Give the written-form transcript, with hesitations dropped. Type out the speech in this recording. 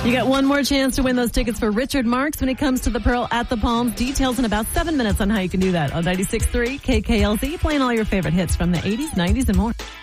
You got one more chance to win those tickets for Richard Marx when it comes to the Pearl at the Palms. Details in about 7 minutes on how you can do that on 96.3 KKLZ, playing all your favorite hits from the 80s, 90s, and more.